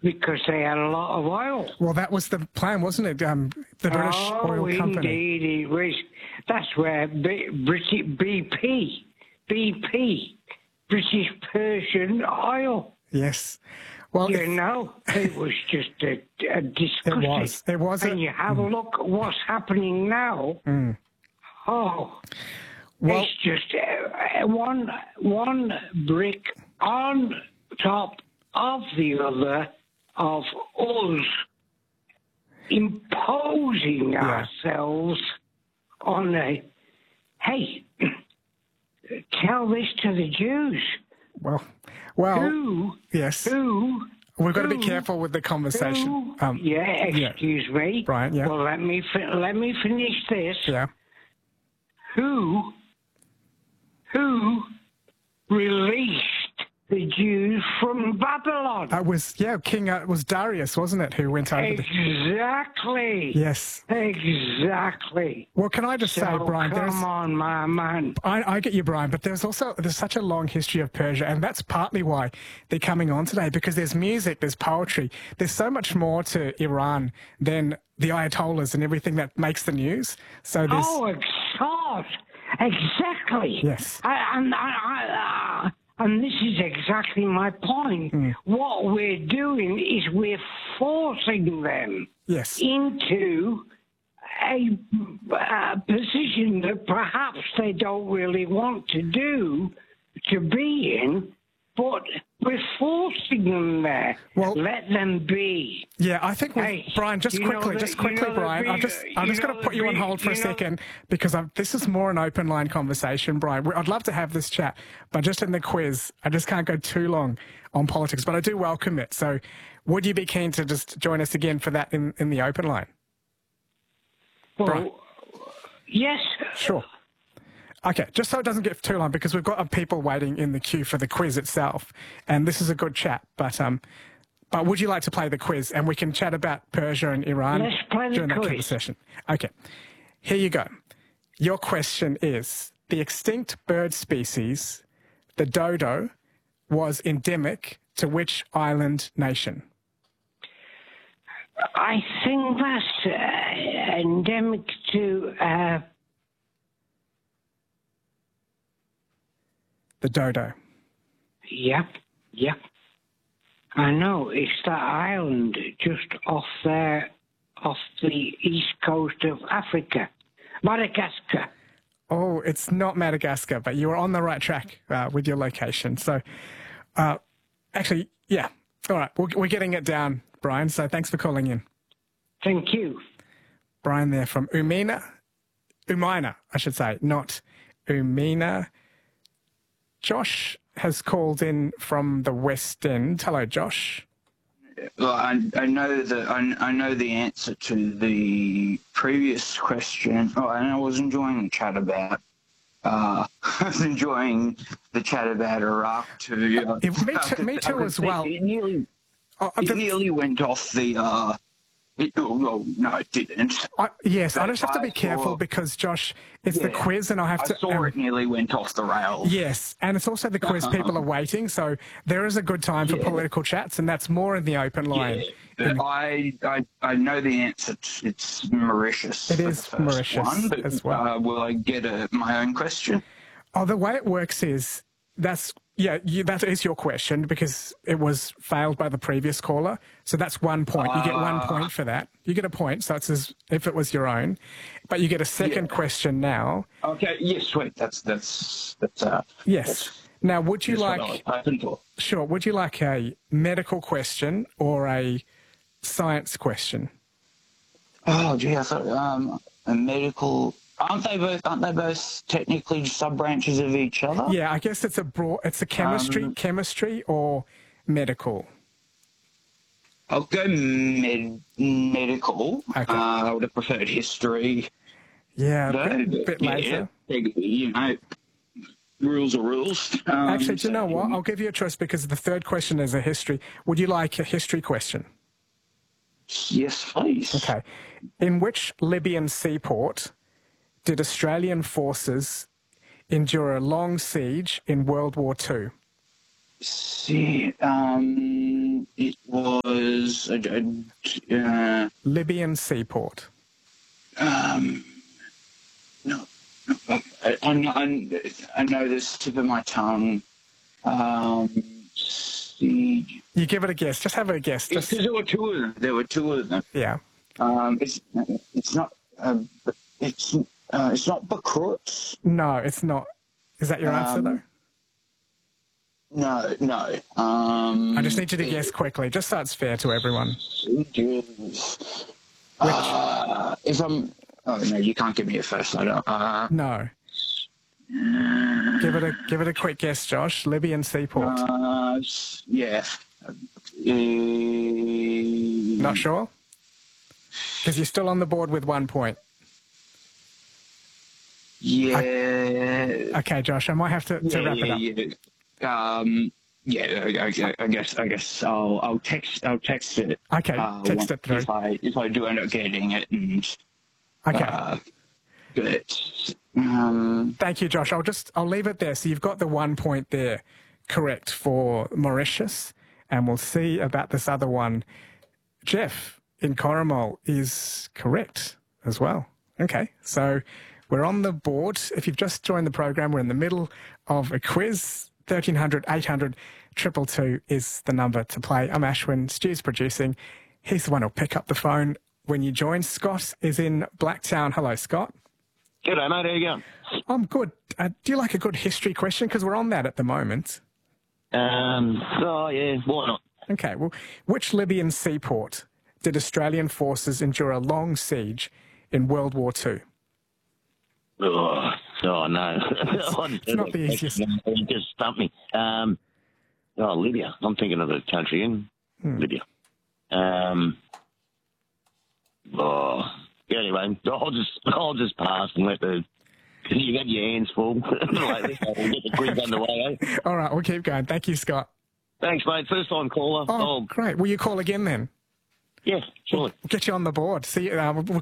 because they had a lot of oil. Well, that was the plan, wasn't it? The British Oil Company. Indeed it was. That's where BP, British Persian Oil. Yes. Well, it was just a disgusting. It was. And you have a look at what's happening now. Oh, well, it's just one brick on top of the other of us imposing ourselves on hey, tell this to the Jews. Well, yes. We've got to be careful with the conversation. Excuse me, Brian. Yeah. Well, let me finish this. Yeah. Who released the Jews from Babylon? It was King. It was Darius, wasn't it, who went over? Exactly. Yes. Exactly. Well, can I just say, Brian? Come on, my man. I get you, Brian, but there's such a long history of Persia, and that's partly why they're coming on today, because there's music, there's poetry, there's so much more to Iran than the Ayatollahs and everything that makes the news. So there's... Oh, God. Exactly. Yes. And this is exactly my point. What we're doing is we're forcing them into a position that perhaps they don't really want to be in, but we're forcing them there. Well, let them be. Yeah, I think, Brian, just quickly, Brian, I'm just going to put you on hold for a second, because this is more an open line conversation, Brian. I'd love to have this chat, but just in the quiz, I just can't go too long on politics, but I do welcome it. So would you be keen to just join us again for that in the open line? Well, Brian? Yes. Sure. Okay, just so it doesn't get too long, because we've got people waiting in the queue for the quiz itself, and this is a good chat. But would you like to play the quiz, and we can chat about Persia and Iran during that conversation? Okay, here you go. Your question is: the extinct bird species, the dodo, was endemic to which island nation? I think that's endemic to... The dodo. Yep. I know. It's that island just off the east coast of Africa. Madagascar. Oh, it's not Madagascar, but you were on the right track with your location. So, actually, yeah. All right, we're getting it down, Brian, so thanks for calling in. Thank you. Brian there from Umina, I should say, not Umina. Josh has called in from the West End. Hello, Josh. Well, I know the answer to the previous question. Oh, and I was enjoying the chat about. I was enjoying the chat about Iraq too. Me too as well. It nearly went off the. No, it didn't. Yes, I just have to be careful because, Josh, it's the quiz and I saw it nearly went off the rails. Yes, and it's also the quiz. People are waiting, so there is a good time for political chats, and that's more in the open line. Yeah. I know the answer. It's Mauritius. It is Mauritius as well. Will I get my own question? Oh, the way it works is that is your question because it was failed by the previous caller. So that's 1 point. You get 1 point for that. You get a point, so it's as if it was your own. But you get a second question now. Okay. Yes. Sweet. That's yes. Now, would you like? What I was hoping for. Sure. Would you like a medical question or a science question? Oh, gee, I thought a medical. Aren't they both technically sub-branches of each other? Yeah, I guess it's a chemistry or medical. I'll go medical. Okay. I would have preferred history. Yeah, a bit later. You know, rules are rules. Actually, do you know what? I'll give you a choice because the third question is a history. Would you like a history question? Yes, please. Okay. In which Libyan seaport did Australian forces endure a long siege in World War II? It was was Libyan seaport. No, I know this tip of my tongue. You give it a guess. Just have a guess. Because there were two of them. There were two of them. Yeah. It's not. It's not Beirut. No, it's not. Is that your answer though? No. I just need you to guess quickly, just so it's fair to everyone. If I'm... Oh, no, you can't give me a first letter. No. Give it a quick guess, Josh. Libyan seaport. Yeah. Not sure? Because you're still on the board with 1 point. Yeah. Okay, Josh, I might have to wrap it up. I guess I'll text it. Okay, text it through. If I do end up getting it. And, okay. Thank you, Josh. I'll leave it there. So you've got the 1 point there, correct, for Mauritius, and we'll see about this other one. Jeff in Coromol is correct as well. Okay, so we're on the board. If you've just joined the program, we're in the middle of a quiz. 1300 800 222 is the number to play. I'm Ashwin. Stu's producing. He's the one who'll pick up the phone when you join. Scott is in Blacktown. Hello, Scott. G'day, mate. How you going? I'm good. Do you like a good history question? Because we're on that at the moment. Oh, yeah. Why not? Okay. Well, which Libyan seaport did Australian forces endure a long siege in World War II? Oh no. It's not the easiest. You just stumped me. Libya. I'm thinking of the country in Libya. Anyway, I'll just pass and let the... You've had your hands full lately, so we'll get the quiz underway, eh? All right, we'll keep going. Thank you, Scott. Thanks, mate. First time caller. Oh, great. Will you call again then? Yeah, surely. We'll get you on the board. See, we'll